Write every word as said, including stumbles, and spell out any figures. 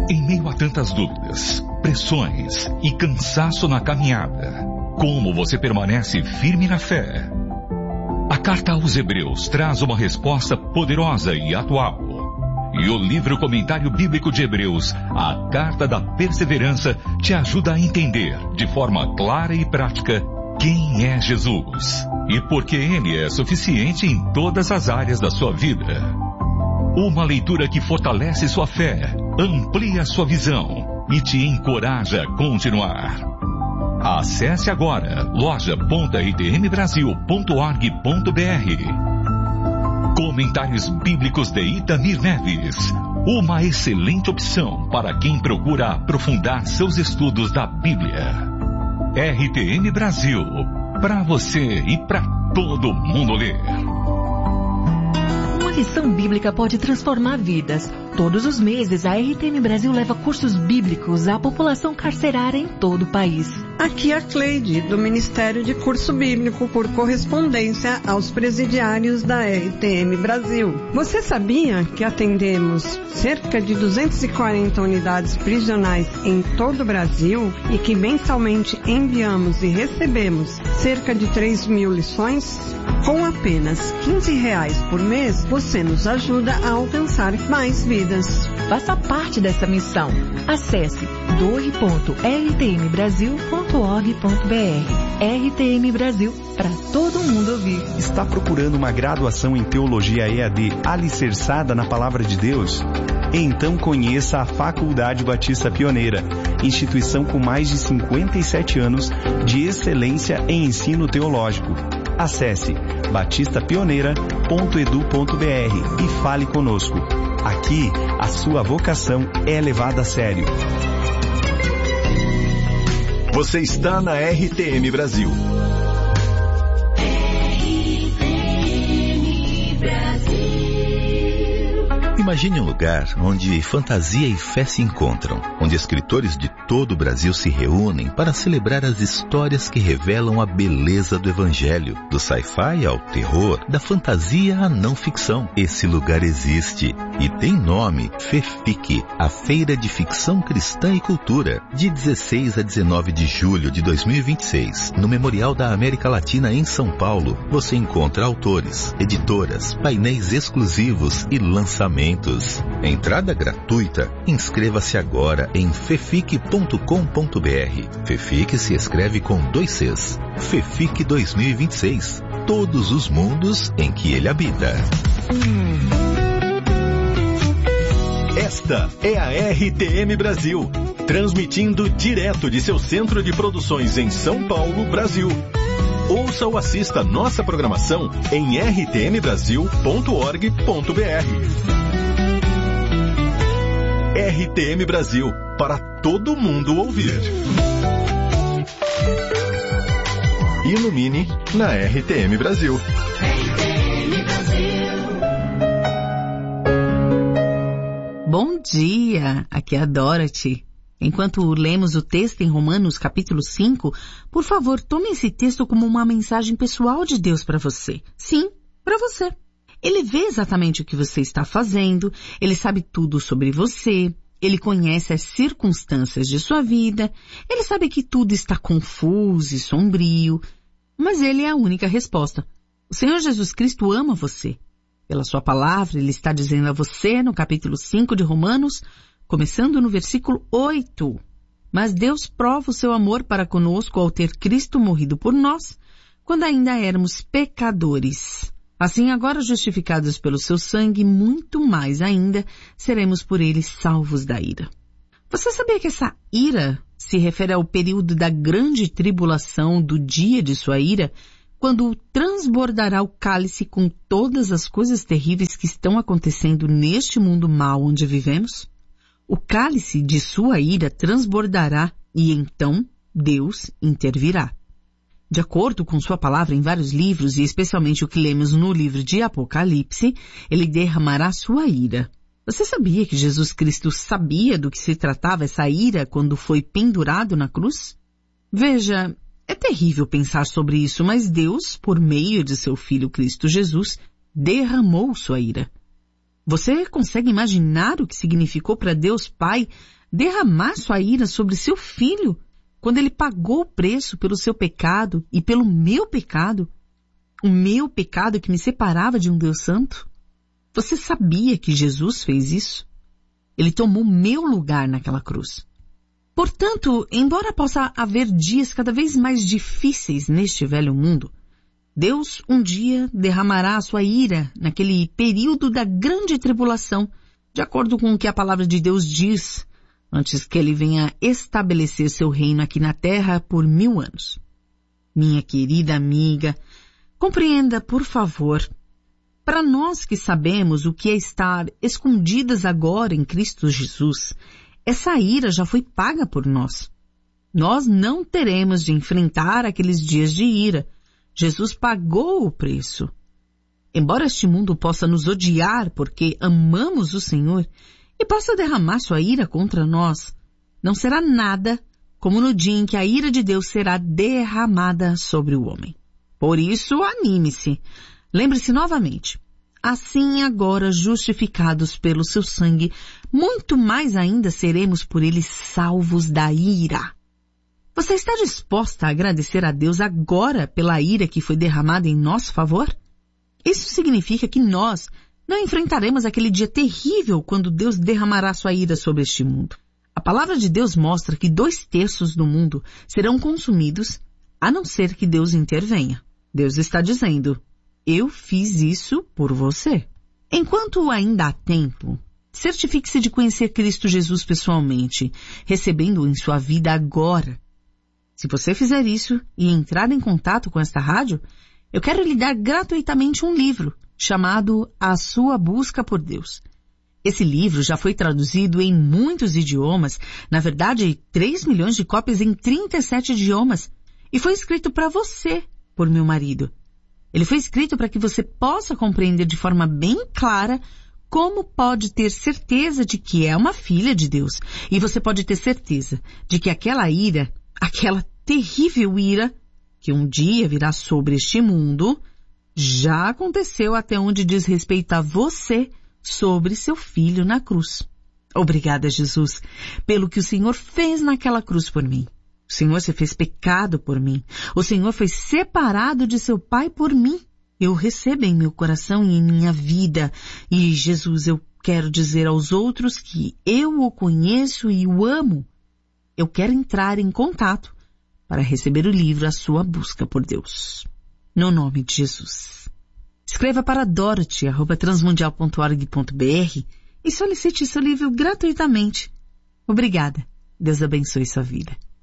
Em meio a tantas dúvidas, pressões e cansaço na caminhada, como você permanece firme na fé? A carta aos Hebreus traz uma resposta poderosa e atual. E o livro Comentário Bíblico de Hebreus, a Carta da Perseverança, te ajuda a entender, de forma clara e prática, quem é Jesus e por que Ele é suficiente em todas as áreas da sua vida. Uma leitura que fortalece sua fé, amplia sua visão e te encoraja a continuar. Acesse agora loja ponto r t m brasil ponto org ponto b r. Comentários Bíblicos de Itamir Neves. Uma excelente opção para quem procura aprofundar seus estudos da Bíblia. R T M Brasil. Para você e para todo mundo ler. Uma lição bíblica pode transformar vidas. Todos os meses, a R T M Brasil leva cursos bíblicos à população carcerária em todo o país. Aqui a Cleide, do Ministério de Curso Bíblico por Correspondência aos presidiários da R T M Brasil. Você sabia que atendemos cerca de duzentas e quarenta unidades prisionais em todo o Brasil e que mensalmente enviamos e recebemos cerca de três mil lições? Com apenas quinze reais por mês, você nos ajuda a alcançar mais vidas. Faça parte dessa missão. Acesse doe ponto r t m brasil ponto org ponto b r. R T M Brasil, para todo mundo ouvir. Está procurando uma graduação em Teologia E A D alicerçada na Palavra de Deus? Então conheça a Faculdade Batista Pioneira, instituição com mais de cinquenta e sete anos de excelência em ensino teológico. Acesse batista pioneira ponto edu ponto b r e fale conosco. Aqui, a sua vocação é levada a sério. Você está na R T M Brasil. Imagine um lugar onde fantasia e fé se encontram, onde escritores de todo o Brasil se reúnem para celebrar as histórias que revelam a beleza do Evangelho, do sci-fi ao terror, da fantasia à não ficção. Esse lugar existe e tem nome: FEFIC, a Feira de Ficção Cristã e Cultura, de dezesseis a dezenove de julho de dois mil e vinte e seis, no Memorial da América Latina em São Paulo. Você encontra autores, editoras, painéis exclusivos e lançamentos. Entrada gratuita. Inscreva-se agora em fefic ponto com ponto b r. FEFIC se escreve com dois Cs. FEFIC dois mil e vinte e seis. Todos os mundos em que ele habita. Esta é a R T M Brasil, transmitindo direto de seu centro de produções em São Paulo, Brasil. Ouça ou assista nossa programação em r t m brasil ponto org ponto b r. R T M Brasil, para todo mundo ouvir. Ilumine na R T M Brasil. R T M Brasil. Bom dia, aqui é a Dorothy. Enquanto lemos o texto em Romanos capítulo cinco, por favor, tome esse texto como uma mensagem pessoal de Deus para você. Sim, para você. Ele vê exatamente o que você está fazendo, ele sabe tudo sobre você, ele conhece as circunstâncias de sua vida, ele sabe que tudo está confuso e sombrio, mas ele é a única resposta. O Senhor Jesus Cristo ama você. Pela sua palavra, ele está dizendo a você no capítulo cinco de Romanos, começando no versículo oito. Mas Deus prova o seu amor para conosco ao ter Cristo morrido por nós, quando ainda éramos pecadores. Assim, agora justificados pelo seu sangue, muito mais ainda, seremos por ele salvos da ira. Você sabia que essa ira se refere ao período da grande tribulação do dia de sua ira, quando transbordará o cálice com todas as coisas terríveis que estão acontecendo neste mundo mau onde vivemos? O cálice de sua ira transbordará e então Deus intervirá. De acordo com sua palavra em vários livros, e especialmente o que lemos no livro de Apocalipse, ele derramará sua ira. Você sabia que Jesus Cristo sabia do que se tratava essa ira quando foi pendurado na cruz? Veja, é terrível pensar sobre isso, mas Deus, por meio de seu Filho Cristo Jesus, derramou sua ira. Você consegue imaginar o que significou para Deus Pai derramar sua ira sobre seu filho quando ele pagou o preço pelo seu pecado e pelo meu pecado? O meu pecado que me separava de um Deus Santo? Você sabia que Jesus fez isso? Ele tomou meu lugar naquela cruz. Portanto, embora possa haver dias cada vez mais difíceis neste velho mundo, Deus um dia derramará a sua ira naquele período da grande tribulação, de acordo com o que a palavra de Deus diz, antes que ele venha estabelecer seu reino aqui na terra por mil anos. Minha querida amiga, compreenda, por favor, para nós que sabemos o que é estar escondidas agora em Cristo Jesus, essa ira já foi paga por nós. Nós não teremos de enfrentar aqueles dias de ira. Jesus pagou o preço. Embora este mundo possa nos odiar porque amamos o Senhor e possa derramar sua ira contra nós, não será nada como no dia em que a ira de Deus será derramada sobre o homem. Por isso, anime-se. Lembre-se novamente. Assim, agora, justificados pelo seu sangue, muito mais ainda seremos por ele salvos da ira. Você está disposta a agradecer a Deus agora pela ira que foi derramada em nosso favor? Isso significa que nós não enfrentaremos aquele dia terrível quando Deus derramará sua ira sobre este mundo. A palavra de Deus mostra que dois terços do mundo serão consumidos, a não ser que Deus intervenha. Deus está dizendo: eu fiz isso por você. Enquanto ainda há tempo, certifique-se de conhecer Cristo Jesus pessoalmente, recebendo-o em sua vida agora. Se você fizer isso e entrar em contato com esta rádio, eu quero lhe dar gratuitamente um livro chamado A Sua Busca por Deus. Esse livro já foi traduzido em muitos idiomas, na verdade, três milhões de cópias em trinta e sete idiomas, e foi escrito para você, por meu marido. Ele foi escrito para que você possa compreender de forma bem clara como pode ter certeza de que é uma filha de Deus. E você pode ter certeza de que aquela ira, aquela terrível ira, que um dia virá sobre este mundo, já aconteceu até onde diz respeito a você sobre seu filho na cruz. Obrigada, Jesus, pelo que o Senhor fez naquela cruz por mim. O Senhor se fez pecado por mim. O Senhor foi separado de seu Pai por mim. Eu recebo em meu coração e em minha vida. E, Jesus, eu quero dizer aos outros que eu o conheço e o amo. Eu quero entrar em contato para receber o livro A Sua Busca por Deus. No nome de Jesus. Escreva para dorothy arroba transmundial ponto org ponto br e solicite seu livro gratuitamente. Obrigada. Deus abençoe sua vida.